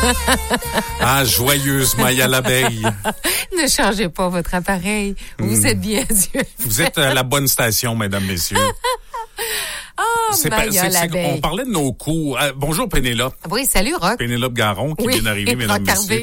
Ah, joyeuse Maya l'abeille. Ne changez pas votre appareil. Vous êtes bien Dieu. Vous êtes à la bonne station, mesdames, messieurs. Maya l'abeille. On parlait de nos cours. Bonjour Pénélope. Oui, salut Roch. Pénélope Garon qui vient d'arriver, mesdames, messieurs.